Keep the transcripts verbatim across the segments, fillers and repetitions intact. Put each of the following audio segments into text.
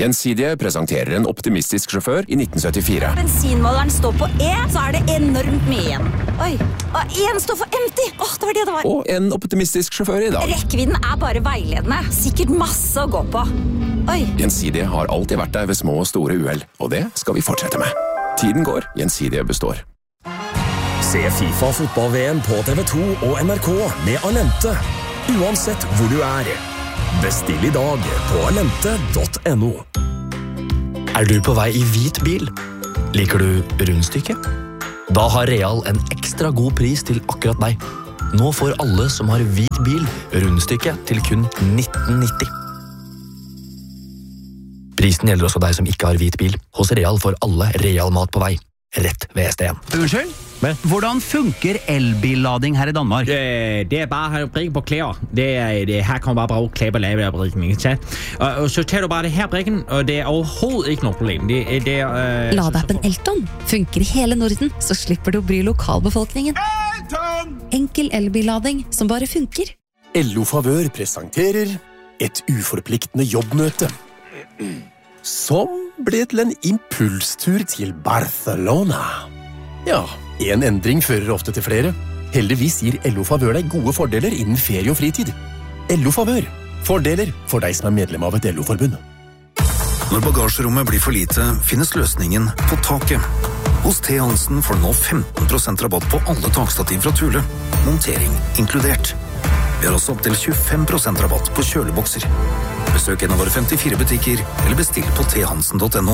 Gjensidige presenterer en optimistisk sjåfør i nitten syttifire. Bensinmåleren står på E, så er det enormt mye igjen. Oi, og en står for empty. Åh, det var det det var. Og en optimistisk sjåfør i dag. Rekkevidden er bare veiledende. Sikkert masse å gå på. Oi. Gjensidige har alltid vært der ved små og store uheld, og det skal vi fortsette med. Tiden går, Gjensidige består. Se FIFA fotball-V M på T V to og N R K med Alente. Uansett hvor du er. Bestill i dag på alente punktum no. Er du på vei i hvit bil? Liker du rundstykke? Da har Real en ekstra god pris til akkurat deg. Nå får alle som har hvit bil rundstykke til kun nitten nitti. Prisen gjelder også deg som ikke har hvit bil. Hos Real får alle Real mat på vei. Rett ved S D en. Unnskyld? Men? Hvordan funker elbillading her i Danmark? Det, det er bare å brikke på klær. Det er, det, her kan man bare bruke klær på lave af brikken, ikke sant? Og, og så tager du bare det her brikken, og det er overhovedet ikke noe problem. Det, det er, øh, Ladeappen Elton funker i hele Norden, så slipper du å bry lokalbefolkningen. Elton! Enkel elbillading som bare funker. L O Favør presenterer et uforpliktende jobbmøte. Som ble til en impulstur til Barcelona. Ja, en endring fører ofte til flere. Heldigvis gir L O Favør deg gode fordeler innen ferie og fritid. L O Favør. Fordeler for deg som er medlem av et L O-forbund. Når bagasjerommet blir for lite, finnes løsningen på taket. Hos T. Hansen får du nå femten prosent rabatt på alle takstativ fra Thule. Montering inkludert. Vi har også opp til tjuefem prosent rabatt på kjølebokser. Besøk en av våre femtifire butikker, eller bestill på t hansen punktum no.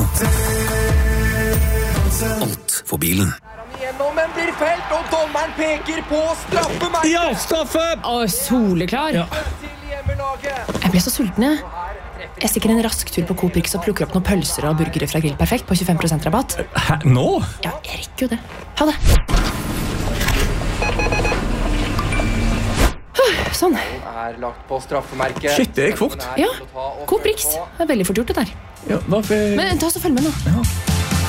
Alt for bilen. Men blir felt, og dommeren peker på straffemerket. Ja, straffe! Å, soleklar. Ja. Jeg ble så sulten, jeg. Jeg stikker en rask tur på Coop Rix og plukker opp noen pølser og burgere fra Grill Perfekt på tjuefem prosent rabatt. Hæ, nå? Ja, jeg rekker jo det. Ha det. Sånn. Er lagt på straffemerket. Shit, det gikk fort. Ja, Coop Rix. Det er veldig fort gjort det der. Ja, hvorfor... Men ta så følg med nå. Ja.